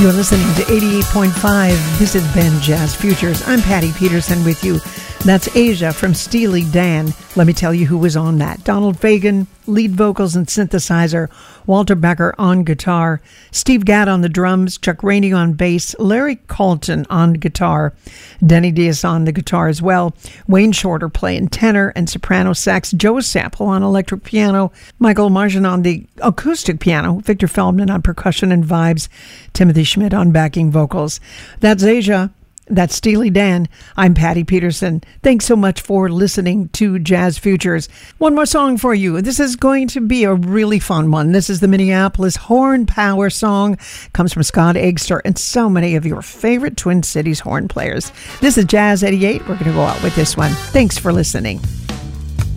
You're listening to 88.5. This is Ben Jazz Futures. I'm Patty Peterson with you. That's Asia from Steely Dan. Let me tell you who was on that. Donald Fagen, lead vocals and synthesizer. Walter Becker on guitar. Steve Gadd on the drums. Chuck Rainey on bass. Larry Colton on guitar. Denny Diaz on the guitar as well. Wayne Shorter playing tenor and soprano sax. Joe Sample on electric piano. Michael Marjan on the acoustic piano. Victor Feldman on percussion and vibes. Timothy Schmidt on backing vocals. That's Asia. That's Steely Dan. I'm Patty Peterson. Thanks so much for listening to Jazz Futures. One more song for you. This is going to be a really fun one. This is the Minneapolis Horn Power song. Comes from Scott Eggster and so many of your favorite Twin Cities horn players. This is Jazz 88. We're going to go out with this one. Thanks for listening.